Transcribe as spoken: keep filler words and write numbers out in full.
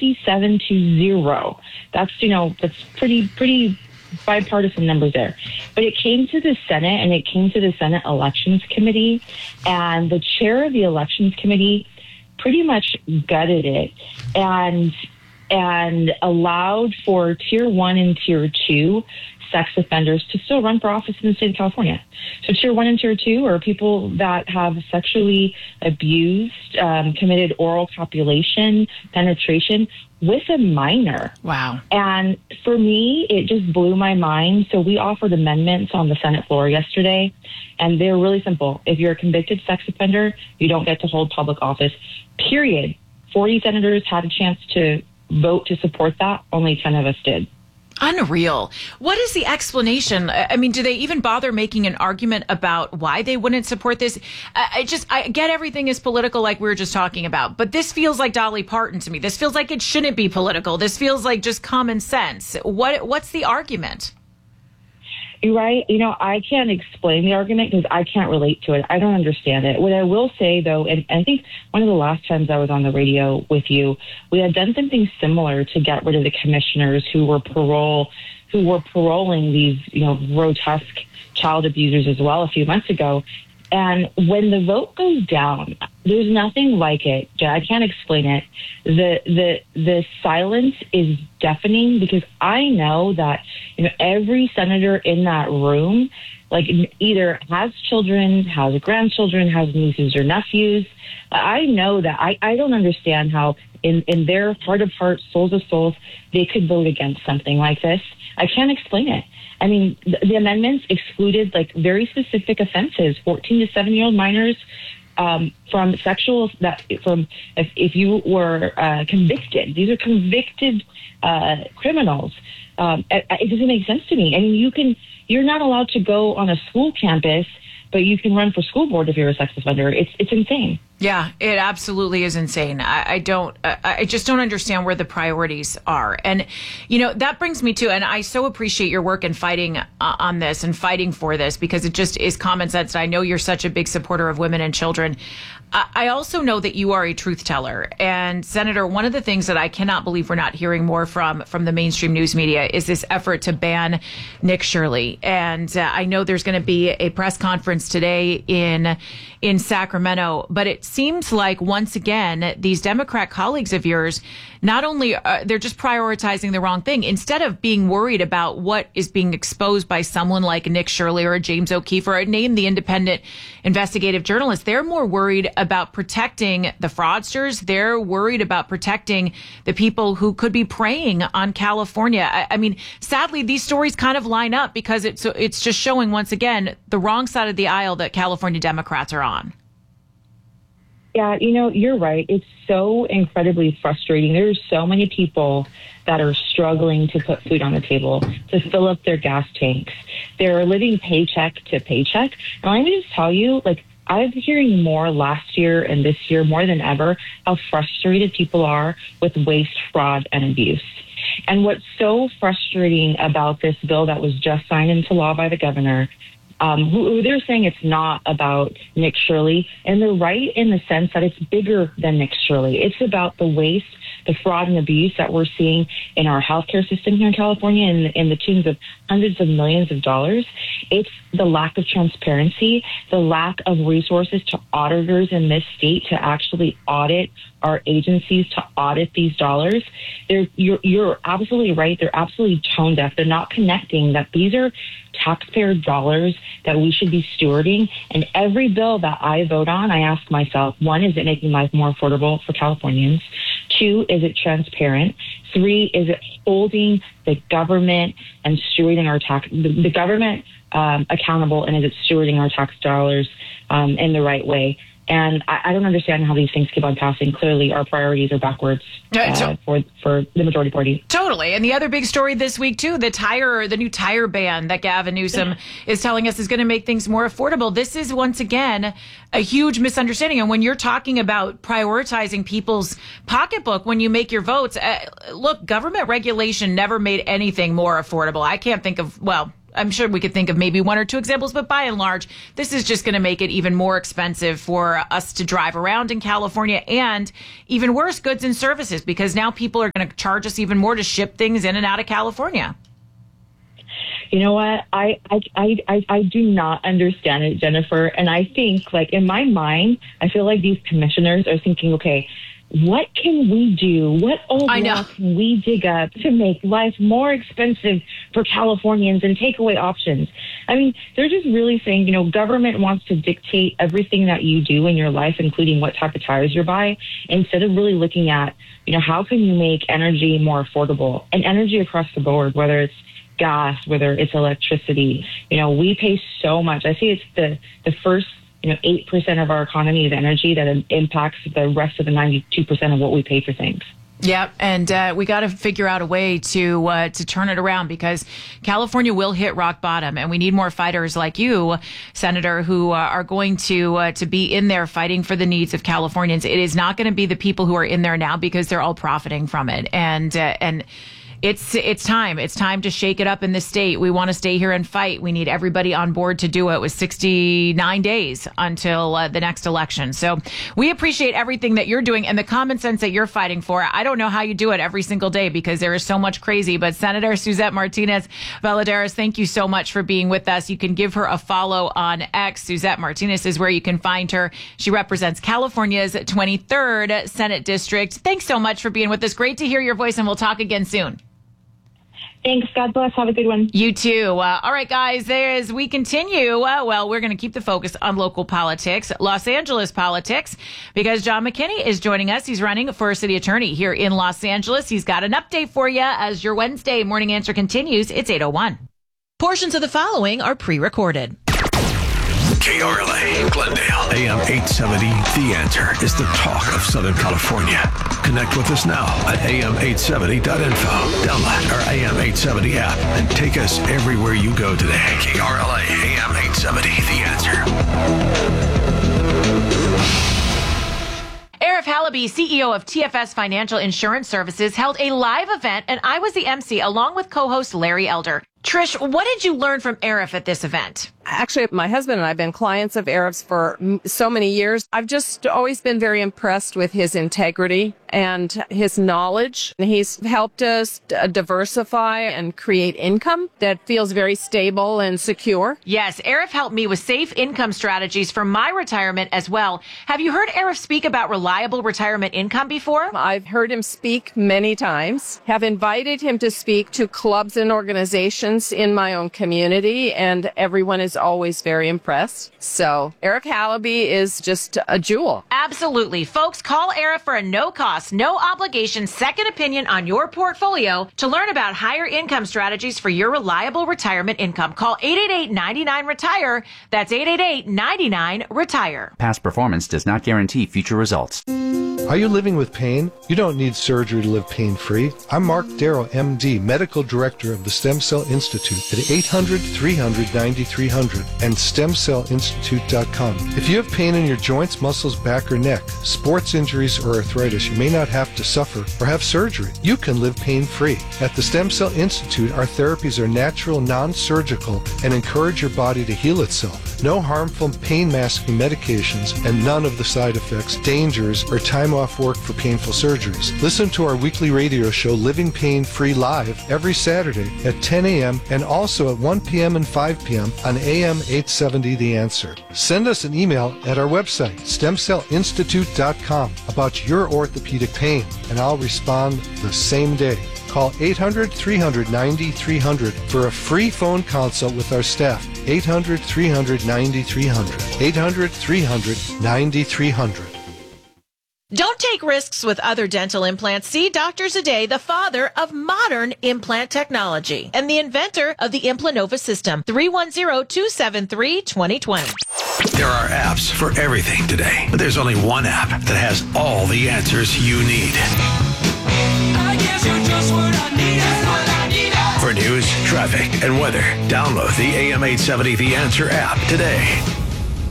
fifty-seven to zero. That's, you know, that's pretty, pretty bipartisan numbers there. But it came to the Senate, and it came to the Senate Elections Committee, and the chair of the Elections Committee pretty much gutted it and and allowed for tier one and tier two sex offenders to still run for office in the state of California. So tier one and tier two are people that have sexually abused, um, committed oral copulation, penetration with a minor. Wow. And for me, it just blew my mind. So we offered amendments on the Senate floor yesterday, and they're really simple. If you're a convicted sex offender, you don't get to hold public office, period. forty senators had a chance to vote to support that. Only ten of us did. Unreal. What is the explanation? I mean, do they even bother making an argument about why they wouldn't support this? I just, I get everything is political like we were just talking about, but this feels like Dolly Parton to me. This feels like it shouldn't be political. This feels like just common sense. What, what's the argument? You're right. You know, I can't explain the argument because I can't relate to it. I don't understand it. What I will say, though, and I think one of the last times I was on the radio with you, we had done something similar to get rid of the commissioners who were parole, who were paroling these, you know, grotesque child abusers as well a few months ago. And when the vote goes down, there's nothing like it. I can't explain it. The the the silence is deafening because I know that, you know, every senator in that room, like, either has children, has grandchildren, has nieces or nephews. I know that. I, I don't understand how in, in their heart of hearts, souls of souls, they could vote against something like this. I can't explain it. I mean, the, the amendments excluded like very specific offenses, fourteen to seven year old minors um, from sexual, that from if, if you were uh, convicted, these are convicted uh, criminals. Um, it, it doesn't make sense to me. I mean, you can, you're not allowed to go on a school campus, but you can run for school board if you're a sex offender. It's it's insane. Yeah, it absolutely is insane. I, I don't, I, I just don't understand where the priorities are. And, you know, that brings me to, and I so appreciate your work in fighting uh, on this and fighting for this, because it just is common sense. I know you're such a big supporter of women and children. I, I also know that you are a truth teller. And Senator, one of the things that I cannot believe we're not hearing more from, from the mainstream news media is this effort to ban Nick Shirley. And uh, I know there's going to be a press conference today in, in Sacramento, but it seems like once again, these Democrat colleagues of yours, not only uh, they're just prioritizing the wrong thing. Instead of being worried about what is being exposed by someone like Nick Shirley or James O'Keefe or name the independent investigative journalist, they're more worried about protecting the fraudsters. They're worried about protecting the people who could be preying on California. I, I mean, sadly, these stories kind of line up because it's it's just showing once again the wrong side of the aisle that California Democrats are on. Yeah, you know, you're right. It's so incredibly frustrating. There's so many people that are struggling to put food on the table, to fill up their gas tanks. They're living paycheck to paycheck. And let me just tell you, like, I'm hearing more last year and this year more than ever how frustrated people are with waste, fraud, and abuse. And what's so frustrating about this bill that was just signed into law by the governor, Um, who, who they're saying it's not about Nick Shirley, and they're right in the sense that it's bigger than Nick Shirley. It's about the waste, the fraud and abuse that we're seeing in our healthcare system here in California in, in the tunes of hundreds of millions of dollars. It's the lack of transparency, the lack of resources to auditors in this state to actually audit our agencies, to audit these dollars. They're, you're, you're absolutely right. They're absolutely tone deaf. They're not connecting that these are taxpayer dollars that we should be stewarding. And every bill that I vote on, I ask myself, one, is it making life more affordable for Californians? Two, is it transparent? Three, is it holding the government and stewarding our tax, the, the government um, accountable, and is it stewarding our tax dollars um, in the right way? And I, I don't understand how these things keep on passing. Clearly, our priorities are backwards uh, for for the majority party. Totally. And the other big story this week, too, the tire, the new tire ban that Gavin Newsom is telling us is going to make things more affordable. This is, once again, a huge misunderstanding. And when you're talking about prioritizing people's pocketbook when you make your votes, uh, look, government regulation never made anything more affordable. I can't think of, well, I'm sure we could think of maybe one or two examples, but by and large, this is just going to make it even more expensive for us to drive around in California, and even worse, goods and services, because now people are going to charge us even more to ship things in and out of California. You know what? I, I, I, I, I do not understand it, Jennifer. And I think, like, in my mind, I feel like these commissioners are thinking, okay, what can we do? What old law can we dig up to make life more expensive for Californians and take away options? I mean, they're just really saying, you know, government wants to dictate everything that you do in your life, including what type of tires you buy, instead of really looking at, you know, how can you make energy more affordable? And energy across the board, whether it's gas, whether it's electricity. You know, we pay so much. I see it's the, the first, you know, eight percent of our economy is energy that impacts the rest of the ninety-two percent of what we pay for things. Yeah, and uh, we got to figure out a way to uh, to turn it around, because California will hit rock bottom, and we need more fighters like you, Senator, who uh, are going to uh, to be in there fighting for the needs of Californians. It is not going to be the people who are in there now, because they're all profiting from it, and uh, and. It's it's time. It's time to shake it up in the state. We want to stay here and fight. We need everybody on board to do it with sixty-nine days until uh, the next election. So we appreciate everything that you're doing and the common sense that you're fighting for. I don't know how you do it every single day, because there is so much crazy. But Senator Suzette Martinez Valladares, thank you so much for being with us. You can give her a follow on X. Suzette Martinez is where you can find her. She represents California's twenty-third Senate District. Thanks so much for being with us. Great to hear your voice, and we'll talk again soon. Thanks. God bless. Have a good one. You too. Uh, all right, guys, as we continue, uh, well, we're going to keep the focus on local politics, Los Angeles politics, because John McKinney is joining us. He's running for city attorney here in Los Angeles. He's got an update for you as your Wednesday morning answer continues. It's eight oh one. Portions of the following are pre-recorded. K R L A, Glendale, A M eight seventy. The Answer is the talk of Southern California. Connect with us now at A M eight seventy dot info. Download our A M eight seventy app and take us everywhere you go today. K R L A, A M eight seventy. The Answer. Arif Halaby, C E O of T F S Financial Insurance Services, held a live event, and I was the M C along with co-host Larry Elder. Trish, what did you learn from Arif at this event? Actually, my husband and I have been clients of Arif's for so many years. I've just always been very impressed with his integrity and his knowledge. He's helped us diversify and create income that feels very stable and secure. Yes, Arif helped me with safe income strategies for my retirement as well. Have you heard Arif speak about reliable retirement income before? I've heard him speak many times, have invited him to speak to clubs and organizations in my own community, and everyone is always very impressed. So Arif Halaby is just a jewel. Absolutely. Folks, call Arif for a no-cost, no-obligation second opinion on your portfolio to learn about higher income strategies for your reliable retirement income. Call eight eight eight, nine nine, RETIRE. That's eight eight eight, nine nine, RETIRE. Past performance does not guarantee future results. Are you living with pain? You don't need surgery to live pain-free. I'm Mark Darrow, M D, Medical Director of the Stem Cell Institute at eight hundred, three hundred, ninety-three hundred and stem cell institute dot com. If you have pain in your joints, muscles, back, or neck, sports injuries, or arthritis, you may not have to suffer or have surgery. You can live pain-free. At the Stem Cell Institute, our therapies are natural, non-surgical, and encourage your body to heal itself. No harmful pain-masking medications and none of the side effects, dangers, or time off work for painful surgeries. Listen to our weekly radio show, Living Pain Free Live, every Saturday at ten a.m. and also at one p.m. and five p.m. on A M eight seventy The Answer. Send us an email at our website, stem cell institute dot com, about your orthopedic pain, and I'll respond the same day. Call eight hundred, three hundred, ninety-three hundred for a free phone consult with our staff. eight hundred, three hundred, ninety-three hundred. eight hundred, three hundred, ninety-three hundred. Don't take risks with other dental implants. See Doctor Zadeh, the father of modern implant technology and the inventor of the Implanova system. three one zero, two seven three, two zero two zero. There are apps for everything today, but there's only one app that has all the answers you need. I guess you're just what I need. That's what I need. For news, traffic, and weather, download the A M eight seventy The Answer app today.